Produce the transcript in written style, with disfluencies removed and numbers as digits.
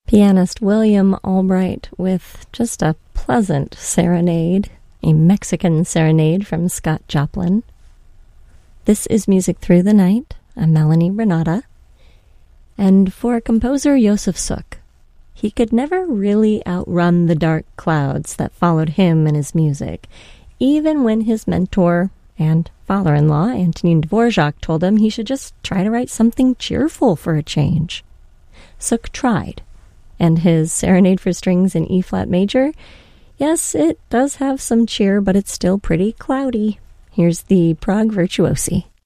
Pianist William Albright with just a pleasant serenade, a Mexican serenade from Scott Joplin. This is Music Through the Night. I'm Melanie Renata. And for composer Josef Suk, he could never really outrun the dark clouds that followed him and his music, even when his mentor and father-in-law, Antonin Dvorak, told him he should just try to write something cheerful for a change. Suk tried, and his Serenade for Strings in E-flat major, yes, it does have some cheer, but it's still pretty cloudy. Here's the Prague Virtuosi.